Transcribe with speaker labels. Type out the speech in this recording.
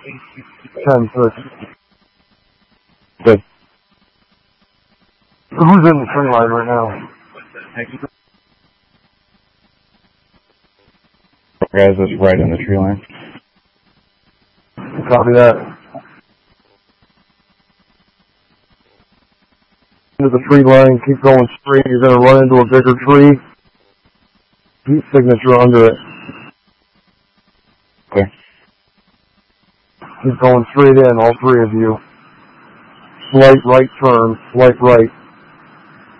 Speaker 1: 10-6.
Speaker 2: Good.
Speaker 1: Who's in the tree line right now?
Speaker 2: Guys, that's right in the tree line.
Speaker 1: Copy that. Into the tree line, keep going straight. You're going to run into a bigger tree. Heat signature under it.
Speaker 2: Okay.
Speaker 1: Keep going straight in, all three of you. Slight right turn, slight right.